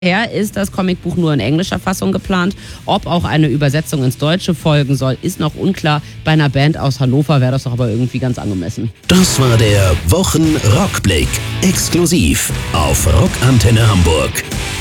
Bisher ist das Comicbuch nur in englischer Fassung geplant. Ob auch eine Übersetzung ins Deutsche folgen soll, ist noch unklar. Bei einer Band aus Hannover wäre das doch aber irgendwie ganz angemessen. Das war der Wochenrückblick. Exklusiv auf Rockantenne Hamburg.